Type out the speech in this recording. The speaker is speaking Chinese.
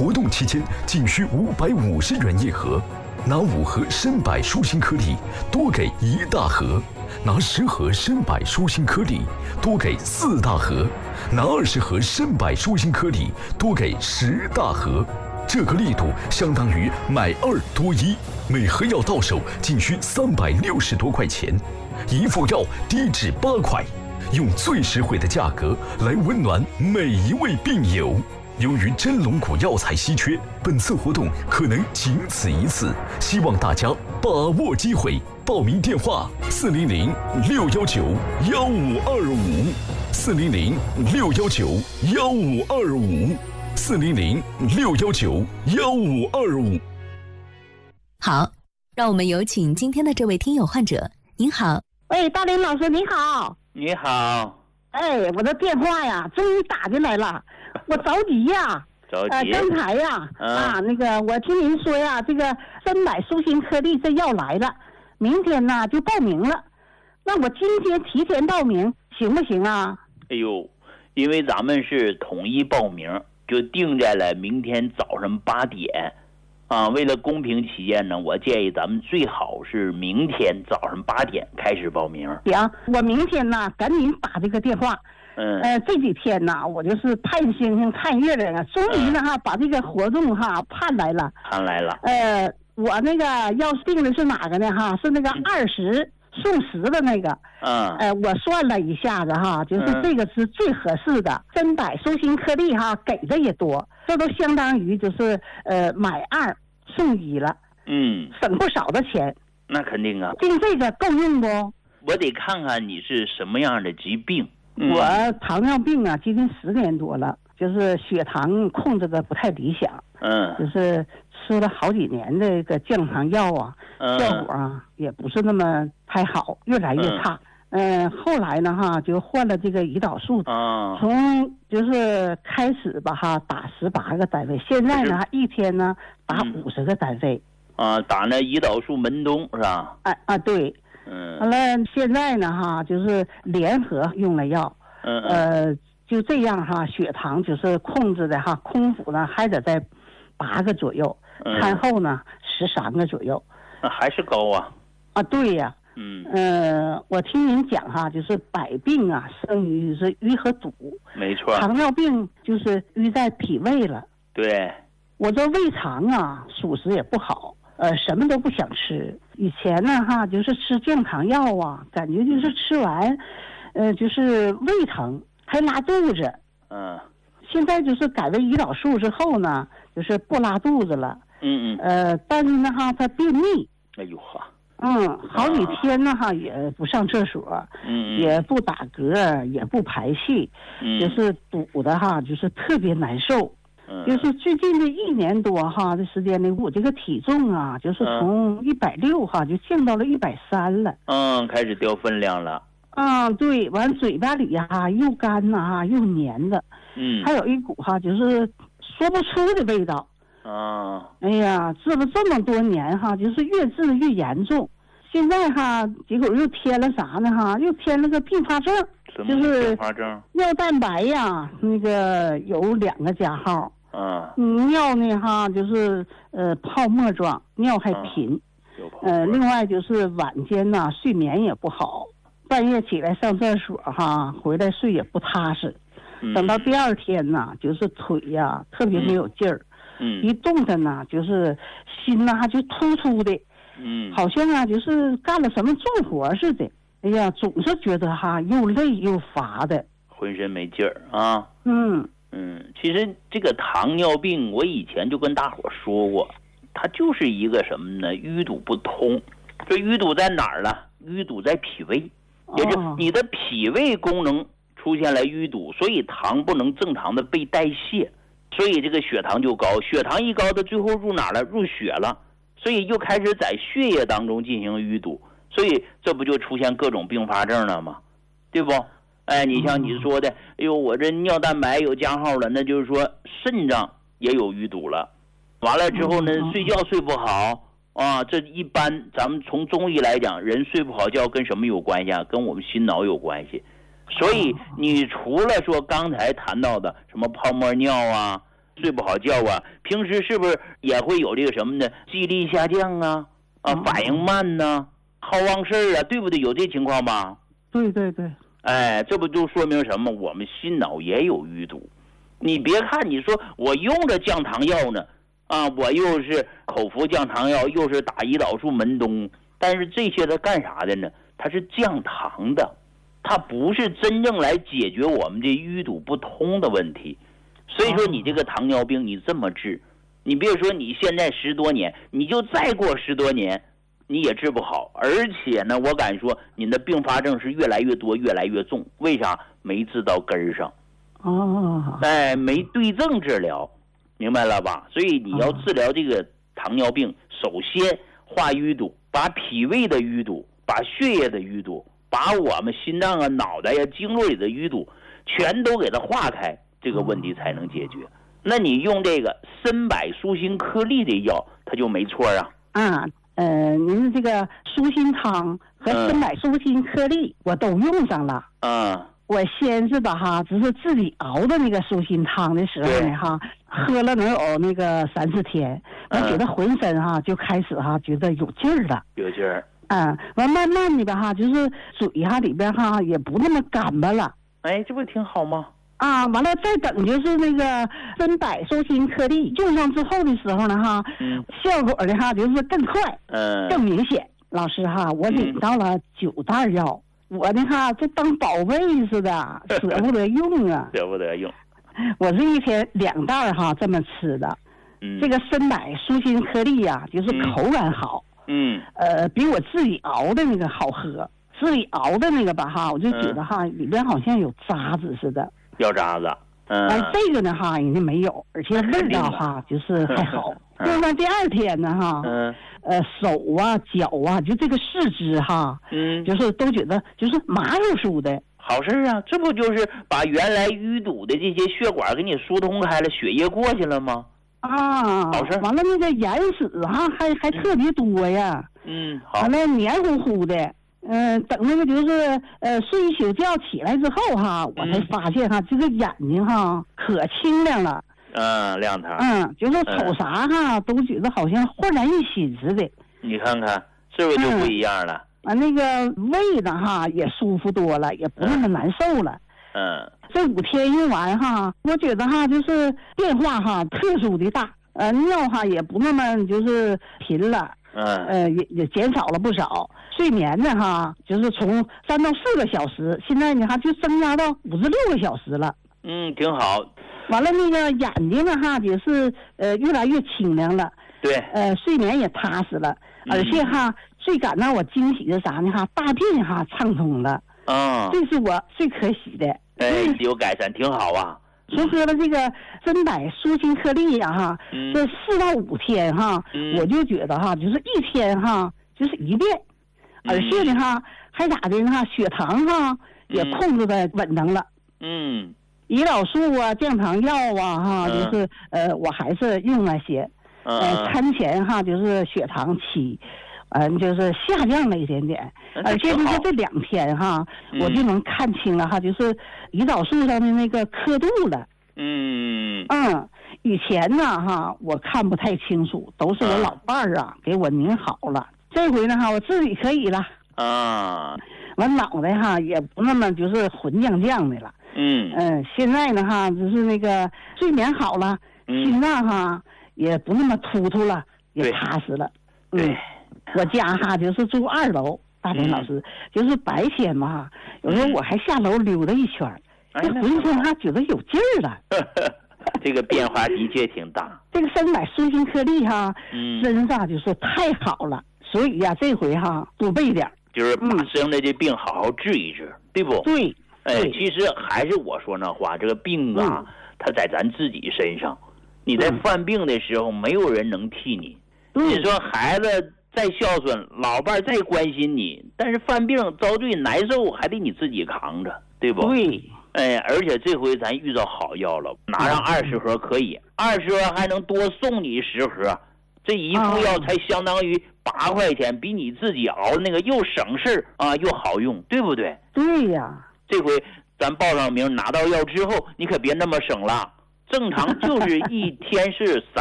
活动期间仅需550元一盒，拿5盒参柏舒心颗粒，多给1大盒；拿10盒参柏舒心颗粒，多给4大盒；拿20盒参柏舒心颗粒，多给10大盒。这个力度相当于买2多1，每盒药到手仅需360多块钱，一副药低至8块，用最实惠的价格来温暖每一位病友。由于真龙骨药材稀缺，本次活动可能仅此一次，希望大家把握机会。报名电话：400-619-1525，400-619-1525，400-619-1525。 好，让我们有请今天的这位听友患者。您好， 喂，大林老师你好。 你好。 哎，我的电话呀，终于打进来了，我着急呀。 着急。 刚才呀，那个我听您说呀，这个参柏舒心颗粒这药来了，明天呢就报名了。那我今天提前报名行不行啊？ 哎呦，因为咱们是统一报名，就定在了明天早上8点。为了公平起见呢，我建议咱们最好是明天早上8点开始报名。 行，我明天呢赶紧打这个电话。这几天呢，我就是盼星星看月亮啊，终于呢把这个活动盼来了。我那个要定的是哪个呢是那个20送10的那个。我算了一下子就是这个是最合适的。参柏舒心颗粒给的也多，这都相当于就是买2送1了。省不少的钱。 那肯定啊。 定这个够用不？ 我得看看你是什么样的疾病。 我糖尿病啊，接近10年多了，就是血糖控制的不太理想。就是吃了好几年的这个降糖药啊，效果也不是那么太好，越来越差。后来呢就换了这个胰岛素。从就是开始吧打18个单位，现在呢一天呢打50个单位。 打那胰岛素门冬是吧？ 对。完了，现在呢就是联合用了药。就这样血糖就是控制的空腹呢还得在8个左右，餐后呢13个左右。 还是高啊。 对呀。我听您讲就是百病生于是瘀和堵。 没错。 糖尿病就是瘀在脾胃了。 对。 我这胃肠属实也不好。什么都不想吃。以前呢就是吃降糖药感觉就是吃完就是胃疼还拉肚子。现在就是改为胰岛素之后呢，就是不拉肚子了。但是呢它便秘。 哎呦呵。 好几天呢也不上厕所。也不打嗝，也不排气。就是堵的就是特别难受。就是最近的1年多的时间里，我这个体重就是从160就降到了130了。 开始掉分量了。 对，完嘴巴里又干又黏的。还有一股就是说不出的味道。哎呀，治了这么多年就是越治越严重。现在结果又添了啥呢又添了个并发症。就是并发症？ 尿蛋白那个有2个加号。尿呢就是泡沫状，尿还频。另外就是晚间睡眠也不好，半夜起来上厕所回来睡也不踏实。等到第2天就是腿特别没有劲儿。一动弹就是心就突突的。好像就是干了什么重活似的。哎呀，总是觉得又累又乏的， 浑身没劲儿其实这个糖尿病我以前就跟大伙说过，它就是一个什么呢？淤堵不通。这淤堵在哪儿呢？淤堵在脾胃，也就是你的脾胃功能出现了淤堵，所以糖不能正常的被代谢，所以这个血糖就高。血糖一高的最后入哪了？入血了，所以又开始在血液当中进行淤堵，所以这不就出现各种并发症了吗？对不？你像你说的，哎呦，我这尿蛋白有加号了，那就是说肾脏也有淤堵了。完了之后呢，睡觉睡不好这一般咱们从中医来讲，人睡不好觉跟什么有关系跟我们心脑有关系。所以你除了说刚才谈到的什么泡沫尿睡不好觉啊，平时是不是也会有这个什么呢？记忆力下降啊，反应慢呢，好忘事啊，对不对？有这情况吧？ 对对对。 哎，这不就说明什么？我们心脑也有淤堵。你别看你说我用着降糖药呢，我又是口服降糖药，又是打胰岛素门冬，但是这些它干啥的呢？它是降糖的，它不是真正来解决我们这淤堵不通的问题。所以说你这个糖尿病你这么治，你别说你现在10多年，你就再过10多年你也治不好。而且呢，我敢说你的并发症是越来越多越来越重。为啥？没治到根儿上。没对症治疗，明白了吧？所以你要治疗这个糖尿病，首先化淤堵，把脾胃的淤堵，把血液的淤堵，把我们心脏啊、脑袋呀、经络里的淤堵全都给它化开，这个问题才能解决。那你用这个参柏舒心颗粒的药，它就没错啊。 您这个舒心汤和参柏舒心颗粒我都用上了。我先是吧只是自己熬的那个舒心汤的时候呢喝了能有那个3-4天，我觉得浑身就开始觉得有劲儿了， 有劲儿。 完慢慢的吧就是嘴里边也不那么干巴了。 哎，这不挺好吗？ 完了再等就是那个参柏舒心颗粒用上之后的时候呢效果的就是更快，更明显。老师我领到了9袋药。我呢这当宝贝似的，舍不得用啊。 舍不得用。 我是一天2袋这么吃的。这个参柏舒心颗粒就是口感好。比我自己熬的那个好喝。自己熬的那个吧我就觉得里边好像有渣子似的。 有渣子。 这个呢人家没有，而且味道就是还好。用到第2天呢手脚就这个四肢就是都觉得就是麻溜酥的。 好事啊，这不就是把原来淤堵的这些血管给你疏通开了，血液过去了吗？好事。 完了那个眼屎还特别多呀。 好。 完了黏糊糊的。等那个就是睡一宿觉起来之后我才发现这个眼睛可清亮了。 亮堂。 就是瞅啥都觉得好像焕然一新似的。 你看看是不是就不一样了？ 那个胃呢也舒服多了，也不那么难受了。这5天用完我觉得就是变化特殊的大。尿也不那么就是频了。也减少了不少。睡眠呢就是从3到4个小时，现在呢就增加到56个小时了。 挺好。 完了那个眼睛呢也是越来越清亮了。 对。 睡眠也踏实了，而且最感到我惊喜的啥呢大便畅通了。这是我最可喜的。 有改善，挺好啊。 说喝了这个参柏舒心颗粒这4到5天我就觉得就是一天就是一遍。而且呢还咋的血糖也控制的稳当了。胰岛素降糖药就是我还是用那些。餐前就是血糖期就是下降了一点点。而且就是这2天我就能看清了就是胰岛素上的那个刻度了。以前呢我看不太清楚，都是我老伴儿给我拧好了。这回呢我自己可以了。完脑袋也不那么就是混浆浆的了。现在呢就是那个睡眠好了，心脏也不那么突突了，也踏实了。我家就是住2楼，大林老师，就是白天嘛有时候我还下楼溜达一圈，这浑身觉得有劲儿了。 这个变化的确挺大。 这个参柏舒心颗粒身上就是太好了，所以这回多备点， 就是把身上的这病好好治一治，对不？ 对。 其实还是我说那话，这个病它在咱自己身上。你在犯病的时候没有人能替你。你说孩子再孝顺，老伴再关心你，但是犯病遭罪难受还得你自己扛着，对不？ 对。 而且这回咱遇到好药了，拿上20盒可以，20盒还能多送你10盒，这一副药才相当于8块钱，比你自己熬的那个又省事又好用，对不对？ 对呀。 这回咱报上名拿到药之后，你可别那么省了， 正常就是一天是